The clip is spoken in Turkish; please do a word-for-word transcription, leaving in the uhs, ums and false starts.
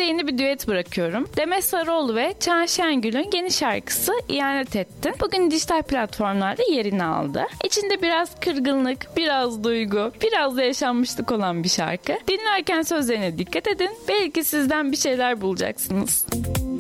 Size yeni bir düet bırakıyorum. Demet Sarıoğlu ve Çağan Şengül'ün yeni şarkısı İhanet Ettin. Bugün dijital platformlarda yerini aldı. İçinde biraz kırgınlık, biraz duygu, biraz da yaşanmışlık olan bir şarkı. Dinlerken sözlerine dikkat edin. Belki sizden bir şeyler bulacaksınız.